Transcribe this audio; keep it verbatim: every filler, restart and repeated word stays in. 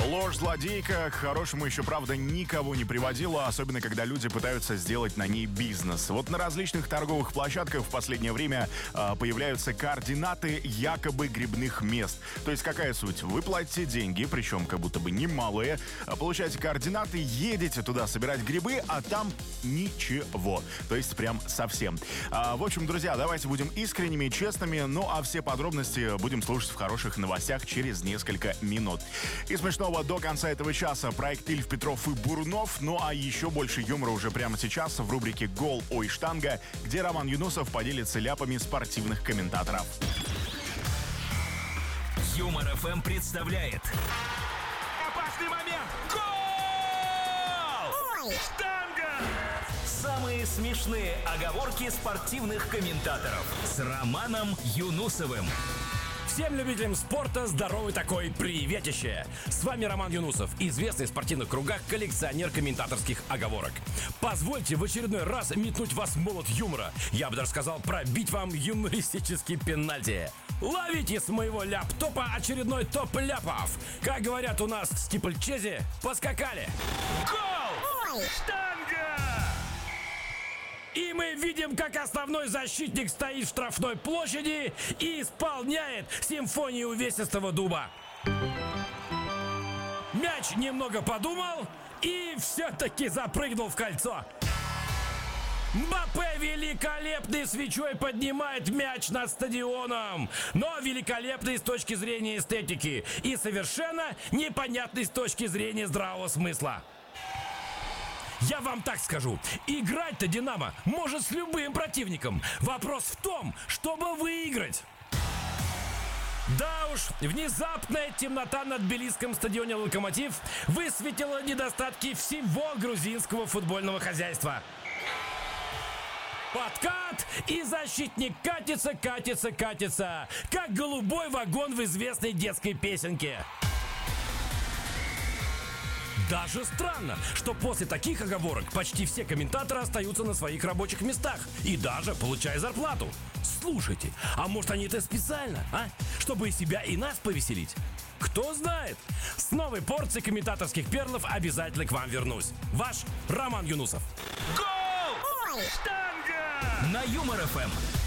Ложь-злодейка к хорошему еще, правда, никого не приводила, особенно когда люди пытаются сделать на ней бизнес. Вот на различных торговых площадках в последнее время э, появляются координаты якобы грибных мест. То есть какая суть? Вы платите деньги, причем как будто бы немалые, получаете координаты, едете туда собирать грибы, а там ничего. То есть прям совсем. А, в общем, друзья, давайте будем искренними, честными, ну а все подробности будем слушать в хороших новостях через несколько минут. И смешного до конца этого часа проект Ильф, Петров и Бурунов. Ну а еще больше юмора уже прямо сейчас в рубрике «Гол, ой, штанга», где Роман Юнусов поделится ляпами спортивных комментаторов. Юмор эф эм представляет опасный момент! Гол! Ой! Штанга! Самые смешные оговорки спортивных комментаторов с Романом Юнусовым. Всем любителям спорта здоровый такой приветище! С вами Роман Юнусов, известный в спортивных кругах коллекционер комментаторских оговорок. Позвольте в очередной раз метнуть вас молот юмора. Я бы даже сказал, пробить вам юмористический пенальти. Ловите с моего ляптопа очередной топ ляпов. Как говорят у нас в стипльчезе, поскакали. Гол! Ой! Штанга! И мы видим, как основной защитник стоит в штрафной площади и исполняет симфонию увесистого дуба. Мяч немного подумал и все-таки запрыгнул в кольцо. Мбаппе великолепной свечой поднимает мяч над стадионом, но великолепный с точки зрения эстетики и совершенно непонятный с точки зрения здравого смысла. Я вам так скажу, играть-то «Динамо» может с любым противником. Вопрос в том, чтобы выиграть. Да уж, внезапная темнота на тбилисском стадионе «Локомотив» высветила недостатки всего грузинского футбольного хозяйства. Подкат, и защитник катится, катится, катится, как голубой вагон в известной детской песенке. Даже странно, что после таких оговорок почти все комментаторы остаются на своих рабочих местах и даже получая зарплату. Слушайте, а может они это специально, а? Чтобы и себя, и нас повеселить? Кто знает? С новой порцией комментаторских перлов обязательно к вам вернусь. Ваш Роман Юнусов. Гол! Ой! Штанга! На Юмор эф эм.